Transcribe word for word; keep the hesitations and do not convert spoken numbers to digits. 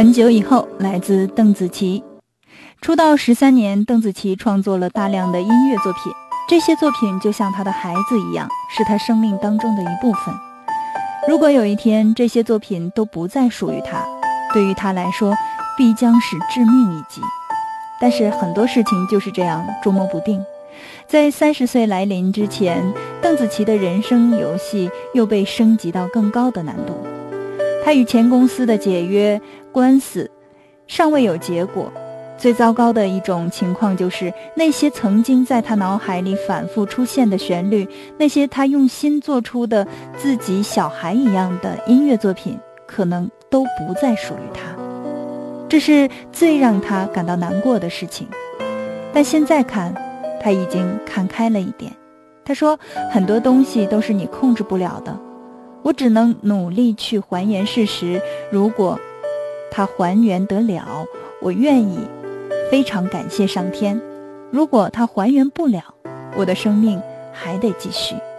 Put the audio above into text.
很久以后，来自邓紫棋。出道十三年，邓紫棋创作了大量的音乐作品，这些作品就像她的孩子一样，是她生命当中的一部分。如果有一天这些作品都不再属于她，对于她来说必将是致命一击。但是很多事情就是这样捉摸不定。在三十岁来临之前，邓紫棋的人生游戏又被升级到更高的难度。她与前公司的解约官司尚未有结果，最糟糕的一种情况就是那些曾经在她脑海里反复出现的旋律，那些她用心做出的自己小孩一样的音乐作品，可能都不再属于她。这是最让她感到难过的事情。但现在看，她已经看开了一点。她说，很多东西都是你控制不了的，我只能努力去还原事实，如果它还原得了，我愿意非常感谢上天；如果它还原不了，我的生命还得继续。